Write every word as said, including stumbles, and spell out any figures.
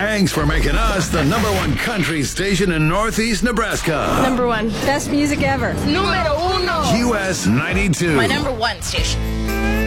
Thanks for making us the number one country station in Northeast Nebraska. Number one. Best music ever. Numero uno. U S ninety-two. My number one station.